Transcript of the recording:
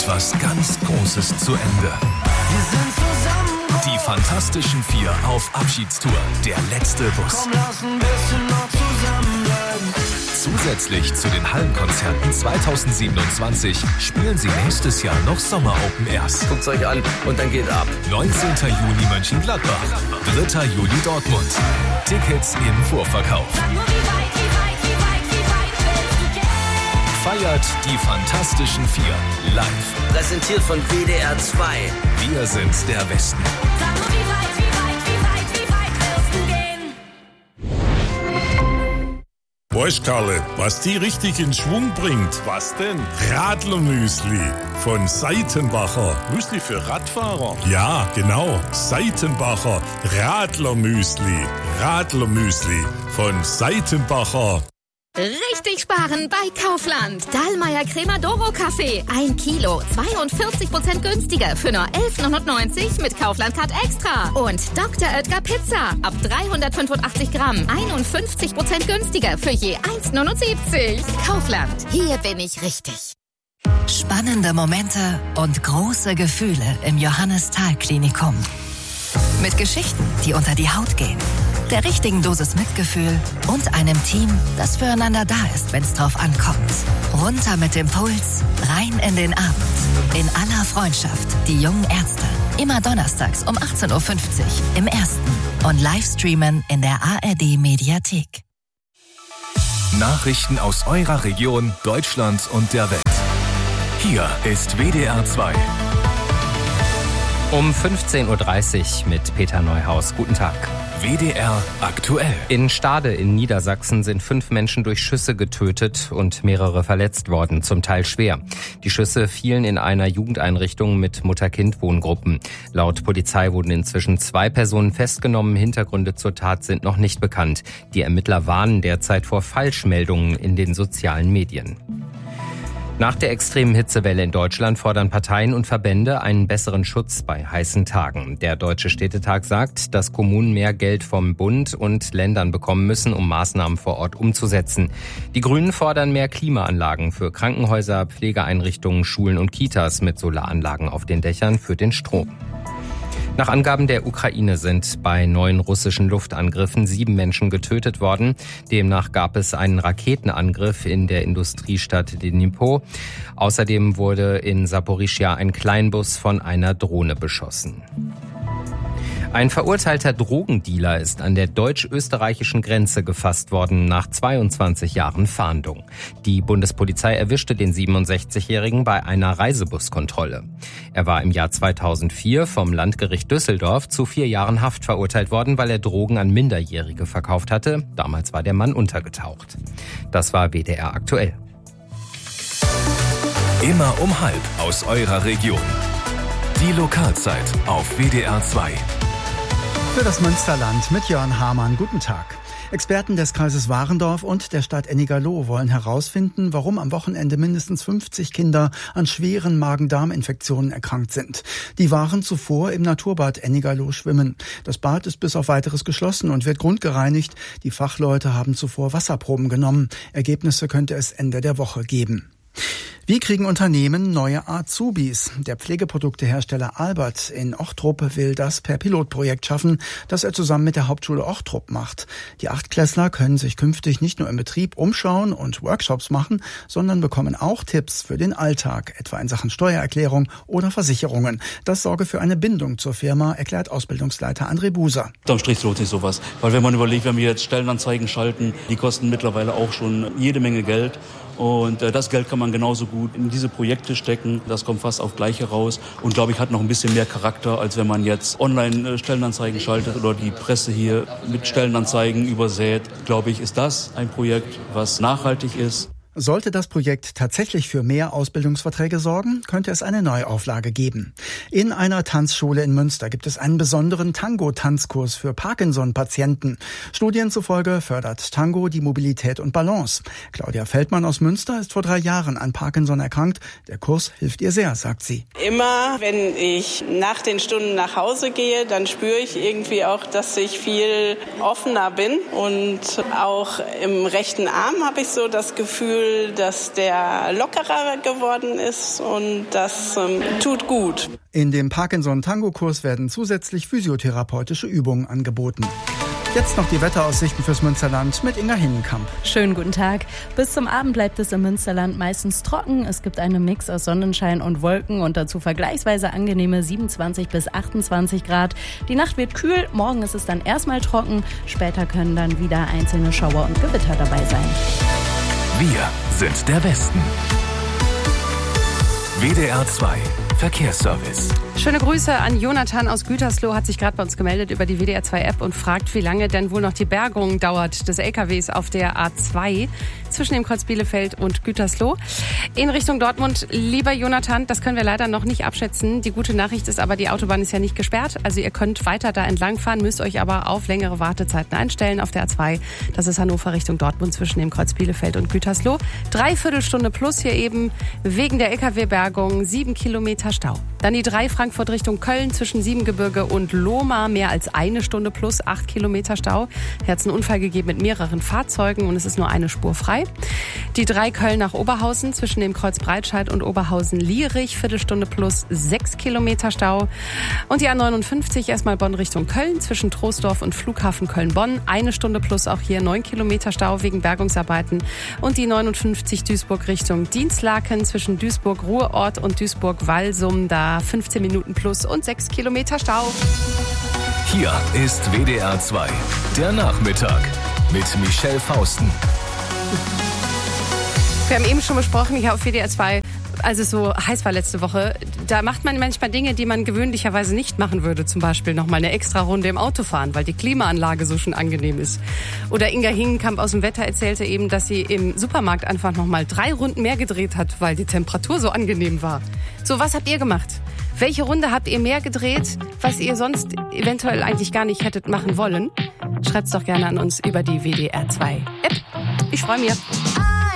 etwas ganz Großes zu Ende. Wir sind zusammen. Die Fantastischen Vier auf Abschiedstour. Der letzte Bus. Komm, lass ein bisschen noch zusammenbleiben. Zusätzlich zu den Hallenkonzerten 2027 spielen sie nächstes Jahr noch Sommer-Open Airs. Guckt's euch an und dann geht ab. 19. Juni Mönchengladbach, 3. Juli Dortmund. Tickets im Vorverkauf. Feiert die Fantastischen Vier live. Präsentiert von WDR 2. Wir sind der Westen. Weißt Karle, was die richtig in Schwung bringt? Was denn? Radlermüsli von Seitenbacher. Müsli für Radfahrer? Ja, genau. Seitenbacher Radlermüsli. Radlermüsli von Seitenbacher. Richtig sparen bei Kaufland. Dallmayr Crema Doro Kaffee. 1 Kilo, 42% günstiger für nur 11,99 mit Kaufland Card Extra. Und Dr. Oetker Pizza. Ab 385 Gramm. 51% günstiger für je 1,79. Kaufland. Hier bin ich richtig. Spannende Momente und große Gefühle im Johannes-Thal-Klinikum. Mit Geschichten, die unter die Haut gehen. Der richtigen Dosis Mitgefühl und einem Team, das füreinander da ist, wenn es drauf ankommt. Runter mit dem Puls, rein in den Abend. In aller Freundschaft, die jungen Ärzte. Immer donnerstags um 18.50 Uhr im Ersten und Livestreamen in der ARD-Mediathek. Nachrichten aus eurer Region, Deutschland und der Welt. Hier ist WDR 2. Um 15.30 Uhr mit Peter Neuhaus. Guten Tag. WDR aktuell. In Stade in Niedersachsen sind 5 Menschen durch Schüsse getötet und mehrere verletzt worden, zum Teil schwer. Die Schüsse fielen in einer Jugendeinrichtung mit Mutter-Kind-Wohngruppen. Laut Polizei wurden inzwischen 2 Personen festgenommen. Hintergründe zur Tat sind noch nicht bekannt. Die Ermittler warnen derzeit vor Falschmeldungen in den sozialen Medien. Nach der extremen Hitzewelle in Deutschland fordern Parteien und Verbände einen besseren Schutz bei heißen Tagen. Der Deutsche Städtetag sagt, dass Kommunen mehr Geld vom Bund und Ländern bekommen müssen, um Maßnahmen vor Ort umzusetzen. Die Grünen fordern mehr Klimaanlagen für Krankenhäuser, Pflegeeinrichtungen, Schulen und Kitas mit Solaranlagen auf den Dächern für den Strom. Nach Angaben der Ukraine sind bei 9 russischen Luftangriffen 7 Menschen getötet worden. Demnach gab es einen Raketenangriff in der Industriestadt Dnipro. Außerdem wurde in Saporischschja ein Kleinbus von einer Drohne beschossen. Ein verurteilter Drogendealer ist an der deutsch-österreichischen Grenze gefasst worden nach 22 Jahren Fahndung. Die Bundespolizei erwischte den 67-Jährigen bei einer Reisebuskontrolle. Er war im Jahr 2004 vom Landgericht Düsseldorf zu 4 Jahren Haft verurteilt worden, weil er Drogen an Minderjährige verkauft hatte. Damals war der Mann untergetaucht. Das war WDR aktuell. Immer um 12 aus eurer Region. Die Lokalzeit auf WDR 2. Für das Münsterland mit Jörn Hamann. Guten Tag. Experten des Kreises Warendorf und der Stadt Ennigerloh wollen herausfinden, warum am Wochenende mindestens 50 Kinder an schweren Magen-Darm-Infektionen erkrankt sind. Die waren zuvor im Naturbad Ennigerloh schwimmen. Das Bad ist bis auf Weiteres geschlossen und wird grundgereinigt. Die Fachleute haben zuvor Wasserproben genommen. Ergebnisse könnte es Ende der Woche geben. Wie kriegen Unternehmen neue Azubis? Der Pflegeproduktehersteller Albert in Ochtrup will das per Pilotprojekt schaffen, das er zusammen mit der Hauptschule Ochtrup macht. Die Achtklässler können sich künftig nicht nur im Betrieb umschauen und Workshops machen, sondern bekommen auch Tipps für den Alltag, etwa in Sachen Steuererklärung oder Versicherungen. Das sorge für eine Bindung zur Firma, erklärt Ausbildungsleiter André Buser. Unterm Strich lohnt sich sowas, weil wenn man überlegt, wenn wir jetzt Stellenanzeigen schalten, die kosten mittlerweile auch schon jede Menge Geld. Und das Geld kann man genauso gut in diese Projekte stecken. Das kommt fast auf Gleiche raus und, glaube ich, hat noch ein bisschen mehr Charakter, als wenn man jetzt online Stellenanzeigen schaltet oder die Presse hier mit Stellenanzeigen übersät. Glaube ich, ist das ein Projekt, was nachhaltig ist. Sollte das Projekt tatsächlich für mehr Ausbildungsverträge sorgen, könnte es eine Neuauflage geben. In einer Tanzschule in Münster gibt es einen besonderen Tango-Tanzkurs für Parkinson-Patienten. Studien zufolge fördert Tango die Mobilität und Balance. Claudia Feldmann aus Münster ist vor 3 Jahren an Parkinson erkrankt. Der Kurs hilft ihr sehr, sagt sie. Immer, wenn ich nach den Stunden nach Hause gehe, dann spüre ich irgendwie auch, dass ich viel offener bin. Und auch im rechten Arm habe ich so das Gefühl, Gefühl, dass der lockerer geworden ist und das tut gut. In dem Parkinson-Tango-Kurs werden zusätzlich physiotherapeutische Übungen angeboten. Jetzt noch die Wetteraussichten fürs Münsterland mit Inga Hinnenkamp. Schönen guten Tag. Bis zum Abend bleibt es im Münsterland meistens trocken. Es gibt einen Mix aus Sonnenschein und Wolken und dazu vergleichsweise angenehme 27 bis 28 Grad. Die Nacht wird kühl, morgen ist es dann erstmal trocken. Später können dann wieder einzelne Schauer und Gewitter dabei sein. Wir sind der Westen. WDR 2 Verkehrsservice. Schöne Grüße an Jonathan aus Gütersloh, hat sich gerade bei uns gemeldet über die WDR 2 App und fragt, wie lange denn wohl noch die Bergung dauert des LKWs auf der A2 zwischen dem Kreuz Bielefeld und Gütersloh. In Richtung Dortmund, lieber Jonathan, das können wir leider noch nicht abschätzen. Die gute Nachricht ist aber, die Autobahn ist ja nicht gesperrt. Also ihr könnt weiter da entlangfahren, müsst euch aber auf längere Wartezeiten einstellen auf der A2. Das ist Hannover Richtung Dortmund zwischen dem Kreuz Bielefeld und Gütersloh. 3/4 Stunde plus hier eben wegen der LKW-Bergung, 7 Kilometer Stau. Dann die 3 Frankfurt Richtung Köln zwischen Siebengebirge und Lohmar, mehr als 1 Stunde plus 8 Kilometer Stau. Hier hat es einen Unfall gegeben mit mehreren Fahrzeugen und es ist nur eine Spur frei. Die 3 Köln nach Oberhausen zwischen dem Kreuz Breitscheid und Oberhausen-Lierich, Viertelstunde plus 6 Kilometer Stau. Und die A59 erstmal Bonn Richtung Köln zwischen Troisdorf und Flughafen Köln-Bonn, 1 Stunde plus auch hier 9 Kilometer Stau wegen Bergungsarbeiten. Und die 59 Duisburg Richtung Dienstlaken zwischen Duisburg-Ruhrort und Duisburg-Walsum, da 15 Minuten plus und 6 Kilometer Stau. Hier ist WDR 2, der Nachmittag mit Michelle Fausten. Wir haben eben schon besprochen, hier auf WDR 2, als es so heiß war letzte Woche, da macht man manchmal Dinge, die man gewöhnlicherweise nicht machen würde. Zum Beispiel nochmal eine extra Runde im Auto fahren, weil die Klimaanlage so schon angenehm ist. Oder Inga Hinnenkamp aus dem Wetter erzählte eben, dass sie im Supermarkt einfach nochmal 3 Runden mehr gedreht hat, weil die Temperatur so angenehm war. So, was habt ihr gemacht? Welche Runde habt ihr mehr gedreht, was ihr sonst eventuell eigentlich gar nicht hättet machen wollen? Schreibt's doch gerne an uns über die WDR 2 App. Ich freue mich.